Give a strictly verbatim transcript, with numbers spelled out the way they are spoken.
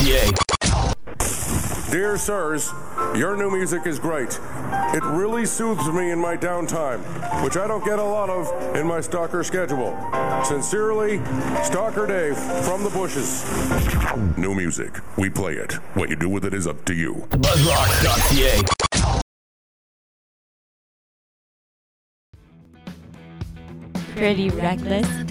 Dear sirs, your new music is great. It really soothes me in my downtime, which I don't get a lot of in my stalker schedule. Sincerely, Stalker Dave from the bushes. New music. We play it. What you do with it is up to you. buzzrock dot c a. Pretty Reckless